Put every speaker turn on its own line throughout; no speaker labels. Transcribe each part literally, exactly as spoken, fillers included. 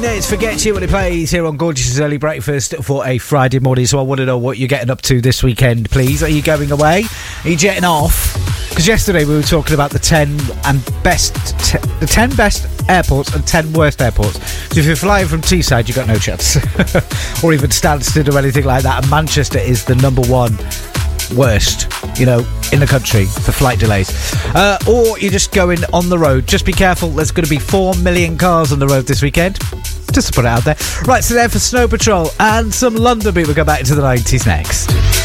Queen, it's Forget You when it plays here on Gorgeous' Early Breakfast for a Friday morning. So I want to know what you're getting up to this weekend, please. Are you going away? Are you jetting off? Because yesterday we were talking about the ten and best, t- the ten best airports and ten worst airports. So if you're flying from Teesside, you've got no chance, or even Stansted or anything like that. And Manchester is the number one worst, you know, in the country for flight delays. Uh, or you're just going on the road. Just be careful. There's going to be four million cars on the road this weekend. Just to put it out there. Right, so there for Snow Patrol and some London beat. We'll go back into the nineties next.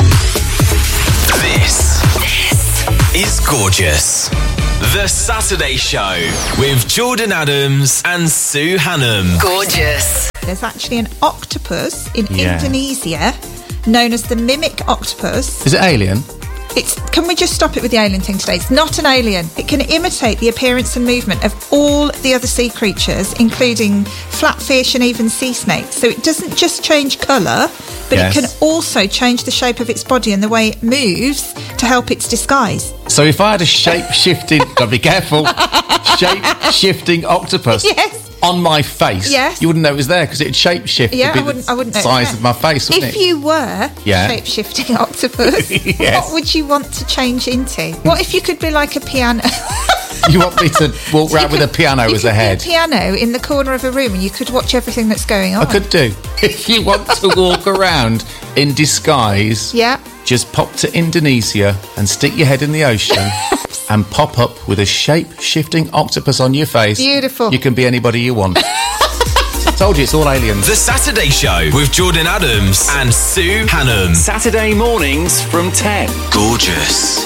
This, this is Gorgeous. The Saturday Show with Jordan Adams and Sue Hannam.
Gorgeous.
There's actually an octopus in
Yeah.
Indonesia known as the mimic octopus.
Is it alien?
It's. Can we just stop it with the alien thing today? It's not an alien. It can imitate the appearance and movement of all the other sea creatures, including flatfish and even sea snakes. So it doesn't just change colour, but
Yes.
it can also change the shape of its body and the way it moves to help its disguise.
So if I had a shape-shifting... Gotta be careful. Shape-shifting octopus
Yes.
on my face,
Yes.
you wouldn't know it was there because it'd shape-shift
Yeah,
to be
I wouldn't. I wouldn't
the
know.
size
Yeah.
of my face, wouldn't
If
it?
you were
Yeah.
shape-shifting octopus,
Yes.
what would you want to change into? What if you could be like a piano?
You want me to walk around with a piano
you
as
could
a head?
be a piano in the corner of a room, and you could watch everything that's going on.
I could do. If you want to walk around in disguise,
Yeah.
just pop to Indonesia and stick your head in the ocean and pop up with a shape-shifting octopus on your face.
Beautiful.
You can be anybody you want. Told you, it's all aliens.
The Saturday Show with Jordan Adams and Sue Hannam.
Saturday mornings from ten.
Gorgeous.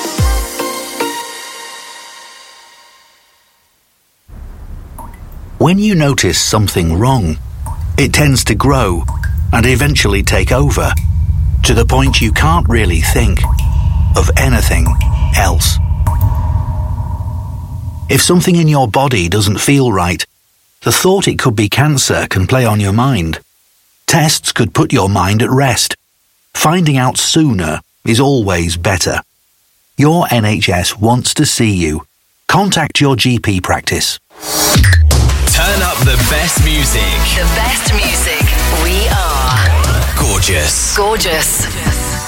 When you notice something wrong, it tends to grow and eventually take over, to the point you can't really think of anything else. If something in your body doesn't feel right, the thought it could be cancer can play on your mind. Tests could put your mind at rest. Finding out sooner is always better. Your N H S wants to see you. Contact your G P practice.
Turn up the best music.
The best music. We are
Gorgeous.
Gorgeous.